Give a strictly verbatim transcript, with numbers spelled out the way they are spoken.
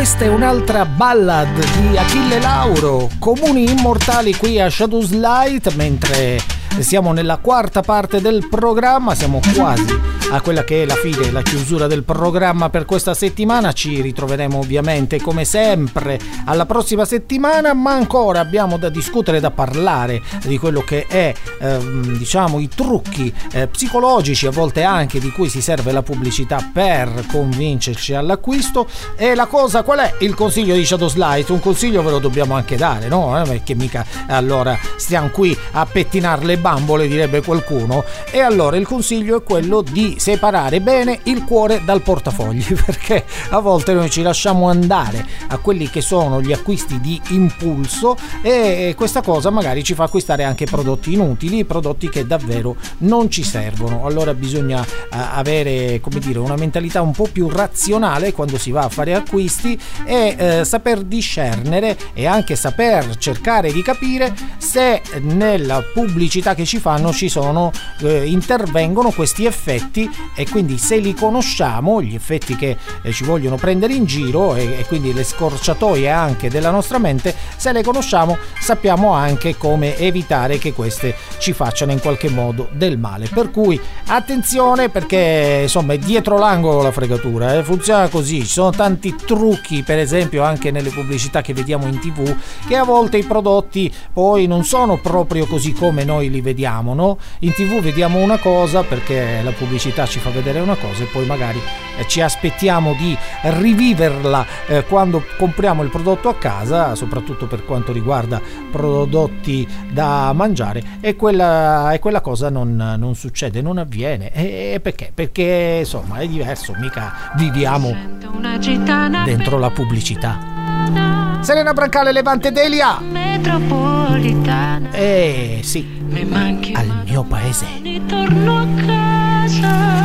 questa è un'altra ballad di Achille Lauro, Comuni Immortali, qui a Shadows Light, mentre siamo nella quarta parte del programma, siamo quasi a quella che è la fine, la chiusura del programma per questa settimana. Ci ritroveremo ovviamente come sempre alla prossima settimana, ma ancora abbiamo da discutere, da parlare di quello che è ehm, diciamo i trucchi eh, psicologici, a volte anche di cui si serve la pubblicità per convincerci all'acquisto. E la cosa qual è? Il consiglio di Shadows Light, un consiglio ve lo dobbiamo anche dare, no? Eh, perché mica allora stiamo qui a pettinare le bambole, direbbe qualcuno. E allora il consiglio è quello di separare bene il cuore dal portafogli, perché a volte noi ci lasciamo andare a quelli che sono gli acquisti di impulso e questa cosa magari ci fa acquistare anche prodotti inutili, prodotti che davvero non ci servono. Allora bisogna uh, avere, come dire, una mentalità un po' più razionale quando si va a fare acquisti e uh, saper discernere e anche saper cercare di capire se nella pubblicità che ci fanno ci sono uh, intervengono questi effetti, e quindi se li conosciamo, gli effetti che eh, ci vogliono prendere in giro e, e quindi le scorciatoie anche della nostra mente, se le conosciamo sappiamo anche come evitare che queste ci facciano in qualche modo del male. Per cui attenzione, perché insomma è dietro l'angolo la fregatura, eh? Funziona così. Ci sono tanti trucchi, per esempio anche nelle pubblicità che vediamo in tv, che a volte i prodotti poi non sono proprio così come noi li vediamo, no? In tv vediamo una cosa perché la pubblicità ci fa vedere una cosa e poi magari eh, ci aspettiamo di riviverla eh, quando compriamo il prodotto a casa, soprattutto per quanto riguarda prodotti da mangiare, e quella, e quella cosa non, non succede, non avviene. E perché? Perché insomma è diverso, mica viviamo dentro la pubblicità. Serena Brancale, Levante Delia. Metropolitana. Eh sì, al mio paese. Torno a casa.